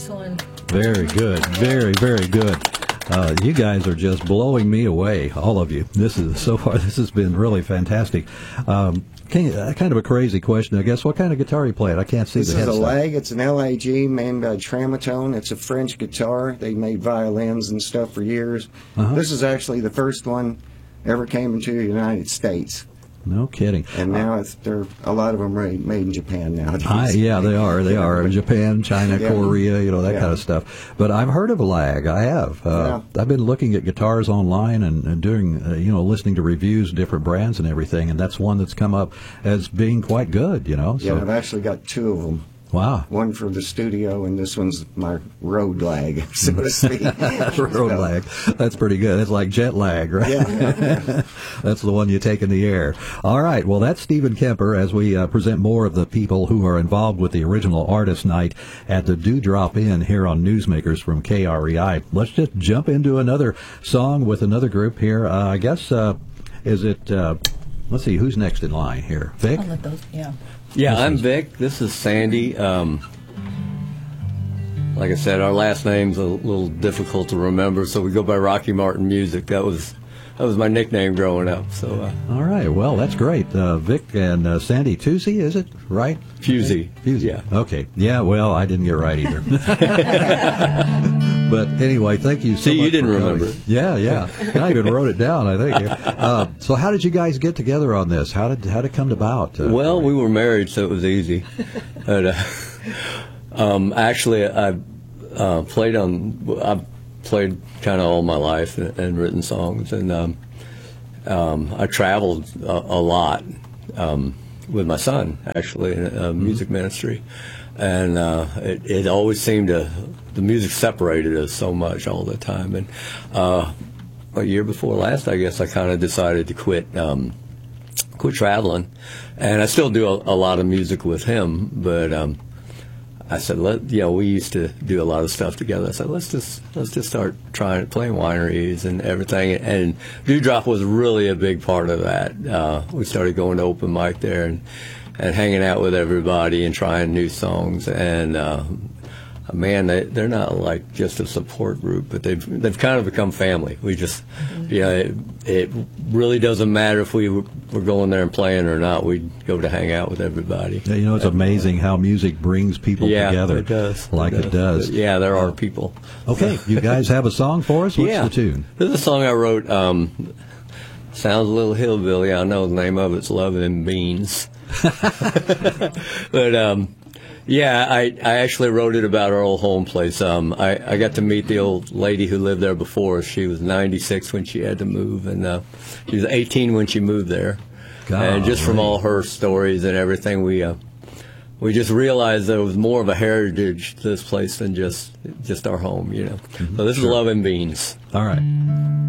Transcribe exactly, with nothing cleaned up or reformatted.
Excellent. Very good. Very, very good. Uh, you guys are just blowing me away, all of you. This is so far. This has been really fantastic. Um, can you, uh, kind of a crazy question, I guess. What kind of guitar are you playing? I can't see this the This is a headstock. Lag. It's an L A G made by Tramatone. It's a French guitar. They made violins and stuff for years. Uh-huh. This is actually the first one ever came into the United States. No kidding. And now it's there. A lot of them are made in Japan nowadays. I, yeah, they are. They are. Japan, China, Yeah. Korea, you know, that Yeah. kind of stuff. But I've heard of a Lag. I have. Uh, Yeah. I've been looking at guitars online and, and doing, uh, you know, listening to reviews of different brands and everything, and that's one that's come up as being quite good, you know. Yeah, So, I've actually got two of them. wow. One for the studio, and this one's my road lag, so to speak. Road So, lag. That's pretty good. It's like jet lag, right? Yeah. That's the one you take in the air. All right. Well, that's Stephen Kemper as we uh, present more of the people who are involved with the original artist night at the Dewdrop Inn here on Newsmakers from K R E I. Let's just jump into another song with another group here. Uh, I guess, uh, is it, uh, let's see, who's next in line here? Vic? I'll let those, yeah. Yeah, This I'm is- Vic. This is Sandy. Um, like I said, our last name's a little difficult to remember, so we go by Rocky Martin Music. That was that was my nickname growing up. So uh, All right. Well, that's great. Uh, Vic and uh, Sandy Tucci, is it? Right? Fusey. Fusey. Yeah. Okay. Yeah, well, I didn't get it right either. But anyway, thank you so See, much. you didn't for coming. remember. Yeah, yeah. And I even wrote it down, I think. Uh, so how did you guys get together on this? How did how did it come about? Uh, Well, we were married, so it was easy. But, uh, um, actually, I uh, played on. I've played kind of all my life and, and written songs, and um, um, I traveled a, a lot um, with my son, actually, in a music ministry, and uh, it, it always seemed to. The music separated us so much all the time, and uh, a year before last, I guess I kind of decided to quit. Um, quit traveling, and I still do a, a lot of music with him, but um, I said, let you know, we used to do a lot of stuff together. I said, let's just let's just start trying playing wineries and everything. And Dewdrop was really a big part of that. Uh, we started going to open mic there and and hanging out with everybody and trying new songs. And uh, man, they, they're not like just a support group, but they've they've kind of become family. We just, mm-hmm. you know, it, it really doesn't matter if we were, were going there and playing or not. We'd go to hang out with everybody. Yeah, you know, it's amazing how music brings people yeah, together. it does. Like it does. It does. Yeah, there are people. Okay, you guys have a song for us? What's yeah. the tune? This is a song I wrote. Um, sounds a little hillbilly. I know the name of it's Love and Beans. But um, yeah, I, I actually wrote it about our old home place. Um, I, I got to meet the old lady who lived there before. She was ninety-six when she had to move, and uh, she was eighteen when she moved there. God, and just from right. all her stories and everything, we uh, we just realized there was more of a heritage to this place than just just our home, you know. Mm-hmm. So this Sure. is Love and Beans. All right.